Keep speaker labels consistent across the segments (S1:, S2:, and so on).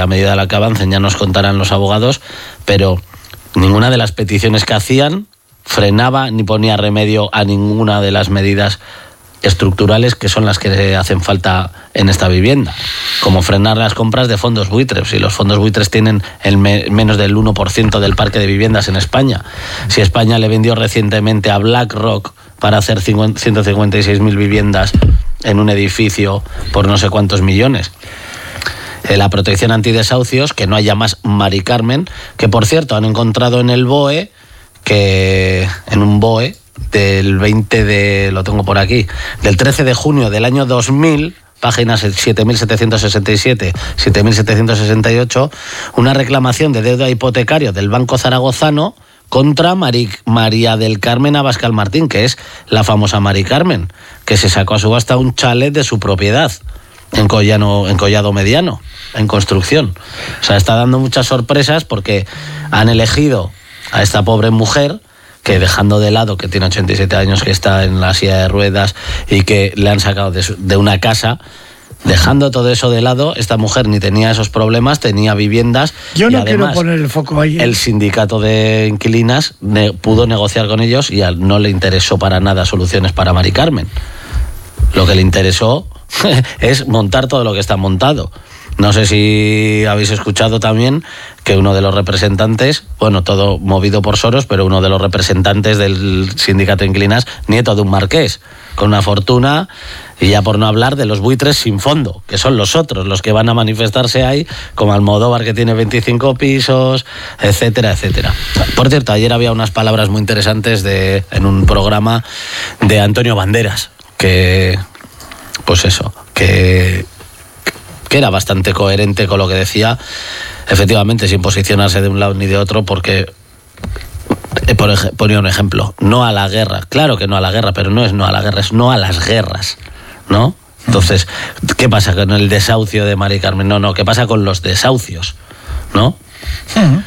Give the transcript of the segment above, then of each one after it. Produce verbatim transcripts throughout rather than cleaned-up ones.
S1: medida de la que avancen ya nos contarán los abogados, pero ninguna de las peticiones que hacían frenaba ni ponía remedio a ninguna de las medidas estructurales que son las que hacen falta en esta vivienda, como frenar las compras de fondos buitres. Si los fondos buitres tienen el me- menos del uno por ciento del parque de viviendas en España, si España le vendió recientemente a BlackRock para hacer ciento cincuenta y seis mil viviendas en un edificio por no sé cuántos millones. Eh, la protección antidesahucios, que no haya más Mari Carmen, que por cierto han encontrado en el B O E, que en un B O E del veinte de, lo tengo por aquí, del trece de junio del año dos mil, páginas siete mil setecientos sesenta y siete, siete mil setecientos sesenta y ocho, una reclamación de deuda hipotecaria del Banco Zaragozano contra Mari, María del Carmen Abascal Martín, que es la famosa Mari Carmen, que se sacó a subasta un chalet de su propiedad en Collano, en Collado Mediano, en construcción. O sea, está dando muchas sorpresas porque han elegido a esta pobre mujer que, dejando de lado que tiene ochenta y siete años, que está en la silla de ruedas y que le han sacado de, su, de una casa, dejando todo eso de lado, esta mujer ni tenía esos problemas, tenía viviendas.
S2: Yo no
S1: y además,
S2: quiero poner el foco ahí.
S1: El sindicato de inquilinas ne, pudo negociar con ellos y al, no le interesó para nada soluciones para Mari Carmen. Lo que le interesó es montar todo lo que está montado. No sé si habéis escuchado también que uno de los representantes, bueno, todo movido por Soros, pero uno de los representantes del sindicato de inquilinas, nieto de un marqués, con una fortuna, y ya por no hablar de los buitres sin fondo, que son los otros, los que van a manifestarse ahí, como Almodóvar, que tiene veinticinco pisos, etcétera, etcétera. Por cierto, ayer había unas palabras muy interesantes de, en un programa de Antonio Banderas, que, pues eso, que... que era bastante coherente con lo que decía, efectivamente, sin posicionarse de un lado ni de otro, porque por ej- ponía un ejemplo, no a la guerra, claro que no a la guerra, pero no es no a la guerra, es no a las guerras, ¿no? Entonces, ¿qué pasa con el desahucio de Mari Carmen? No, no, ¿qué pasa con los desahucios? ¿No?
S2: Uh-huh.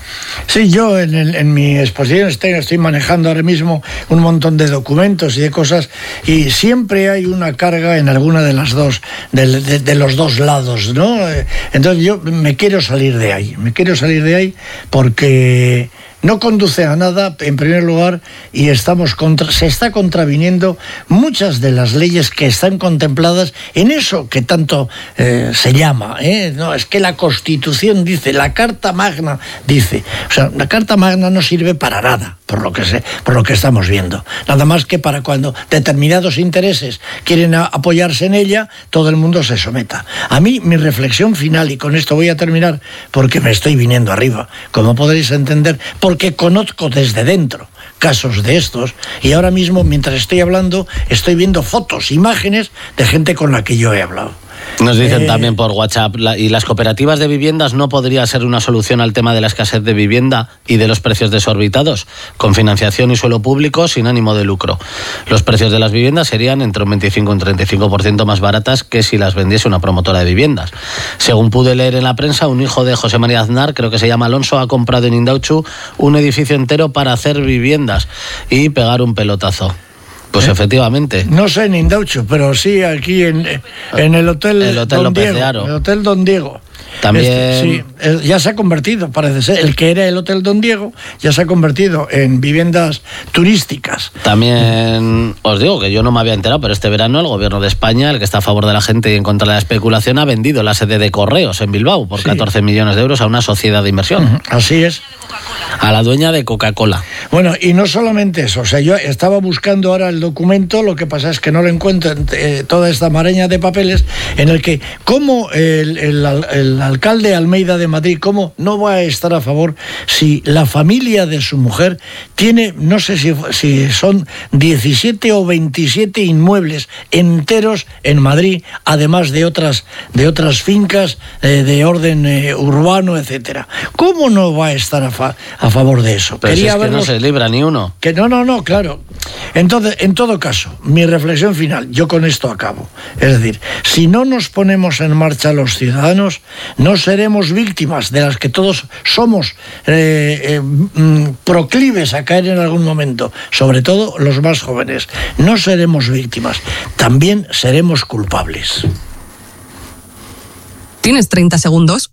S2: Sí, yo en, el, en mi exposición estoy, estoy manejando ahora mismo un montón de documentos y de cosas, y siempre hay una carga en alguna de las dos, de, de, de los dos lados, ¿no? Entonces yo me quiero salir de ahí, me quiero salir de ahí porque no conduce a nada, en primer lugar, y estamos contra, se está contraviniendo muchas de las leyes que están contempladas en eso que tanto eh, se llama, ¿eh? No, es que la Constitución dice, la Carta Magna dice, o sea, la Carta Magna no sirve para nada, por lo que sé, por lo que estamos viendo, nada más que para cuando determinados intereses quieren a, apoyarse en ella, todo el mundo se someta. A mí, mi reflexión final, y con esto voy a terminar, porque me estoy viniendo arriba, como podréis entender, por porque conozco desde dentro casos de estos, y ahora mismo, mientras estoy hablando, estoy viendo fotos, imágenes de gente con la que yo he hablado.
S1: Nos dicen
S2: eh...
S1: también por WhatsApp, la, ¿y las cooperativas de viviendas no podría ser una solución al tema de la escasez de vivienda y de los precios desorbitados? Con financiación y suelo público sin ánimo de lucro. Los precios de las viviendas serían entre un veinticinco y un treinta y cinco por ciento más baratas que si las vendiese una promotora de viviendas. Según pude leer en la prensa, un hijo de José María Aznar, creo que se llama Alonso, ha comprado en Indautxu un edificio entero para hacer viviendas y pegar un pelotazo. Pues ¿Eh? efectivamente.
S2: No sé en Indautxu, pero sí aquí en, en el Hotel,
S1: el hotel
S2: Don
S1: López
S2: Diego.
S1: de Haro.
S2: El Hotel Don Diego.
S1: También...
S2: Este, sí, ya se ha convertido, parece ser, el que era el Hotel Don Diego, ya se ha convertido en viviendas turísticas.
S1: También os digo que yo no me había enterado, pero este verano el gobierno de España, el que está a favor de la gente y en contra de la especulación, ha vendido la sede de Correos en Bilbao por sí. catorce millones de euros a una sociedad de inversión.
S2: Uh-huh. Así es.
S1: A la dueña de Coca-Cola.
S2: Bueno, y no solamente eso, o sea, yo estaba buscando ahora el documento, lo que pasa es que no lo encuentro en eh, toda esta maraña de papeles, en el que, ¿cómo el, el, el alcalde Almeida de Madrid, cómo no va a estar a favor si la familia de su mujer tiene, no sé si, si son diecisiete o veintisiete inmuebles enteros en Madrid, además de otras, de otras fincas eh, de orden eh, urbano, etcétera? ¿Cómo no va a estar a, fa, a favor de eso?
S1: Pero Quería si es que no se libra ni uno.
S2: Que no, no, no, claro. Entonces, en todo caso, mi reflexión final, yo con esto acabo. Es decir, si no nos ponemos en marcha los ciudadanos, no seremos víctimas de las que todos somos eh, eh, proclives a caer en algún momento, sobre todo los más jóvenes. No seremos víctimas, también seremos culpables.
S3: ¿Tienes treinta segundos?